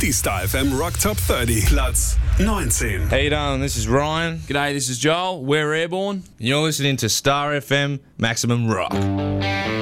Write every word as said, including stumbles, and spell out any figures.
Die Star F M Rock Top thirty, Platz neunzehn. How you doing? This is Ryan. G'day, this is Joel. We're Airborne. You're listening to Star F M Maximum Rock.